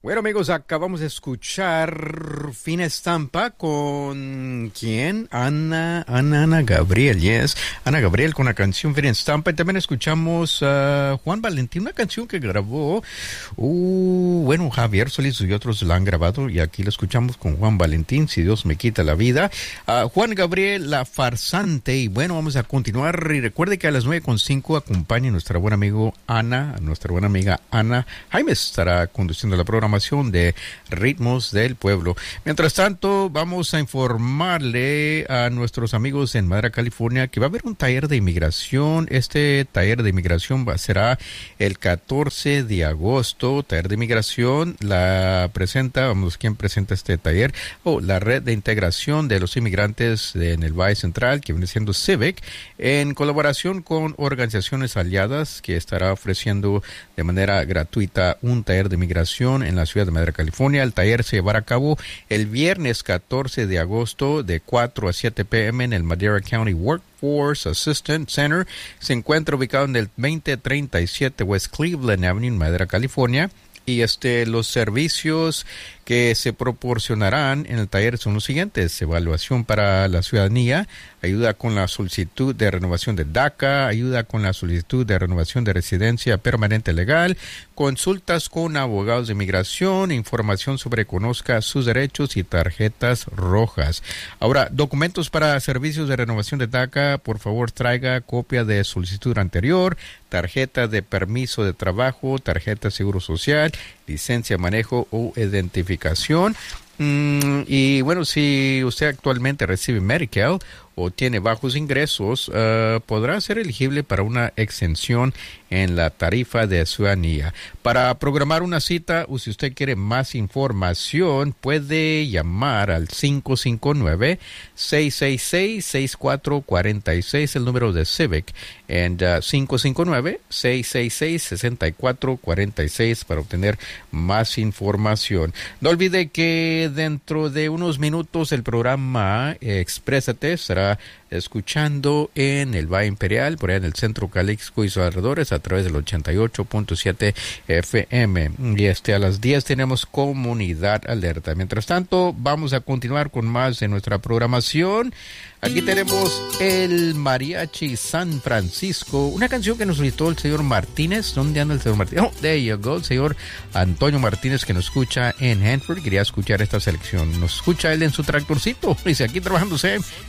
Bueno, amigos, acabamos de escuchar Fina Estampa con ¿quién? Ana Gabriel, yes. Ana Gabriel con la canción Fina Estampa. Y también escuchamos a Juan Valentín, una canción que grabó, bueno, Javier Solís y otros la han grabado y aquí la escuchamos con Juan Valentín, Si Dios me quita la vida. Juan Gabriel, La Farsante. Y bueno, vamos a continuar. Y recuerde que a las 9:05 acompaña nuestra buena amiga Ana Jaime estará conduciendo la programación de Ritmos del Pueblo. Mientras tanto, vamos a informarle a nuestros amigos en Madera, California, que va a haber un taller de inmigración. Este taller de inmigración será el 14 de agosto. Taller de inmigración ¿quién presenta este taller? La Red de Integración de los Inmigrantes en el Valle Central, que viene siendo CIVIC, en colaboración con organizaciones aliadas, que estará ofreciendo de manera gratuita un taller de inmigración en la ciudad de Madera, California. El taller se llevará a cabo el viernes 14 de agosto de 4 a 7 p.m. en el Madera County Workforce Assistance Center. Se encuentra ubicado en el 2037 West Cleveland Avenue en Madera, California. Y los servicios que se proporcionarán en el taller son los siguientes: evaluación para la ciudadanía, ayuda con la solicitud de renovación de DACA, ayuda con la solicitud de renovación de residencia permanente legal, consultas con abogados de inmigración, información sobre conozca sus derechos y tarjetas rojas. Ahora, documentos para servicios de renovación de DACA, por favor traiga copia de solicitud anterior, tarjeta de permiso de trabajo, tarjeta de seguro social, licencia de manejo o identificación. Y bueno, si usted actualmente recibe Medicare o tiene bajos ingresos, podrá ser elegible para una exención en la tarifa de ciudadanía. Para programar una cita o si usted quiere más información, puede llamar al 559-666-6446, el número de Civic, en 559-666-6446 para obtener más información. No olvide que dentro de unos minutos el programa Exprésate estará escuchando en el Valle Imperial, por allá en el Centro Calixco y sus alrededores, a través del 88.7 FM. Y a las 10 tenemos Comunidad Alerta. Mientras tanto, vamos a continuar con más de nuestra programación. Aquí tenemos el Mariachi San Francisco, una canción que nos solicitó el señor Martínez. ¿Dónde anda el señor Martínez? There you go, el señor Antonio Martínez, que nos escucha en Hanford. Quería escuchar esta selección. Nos escucha él en su tractorcito. Dice, aquí trabajándose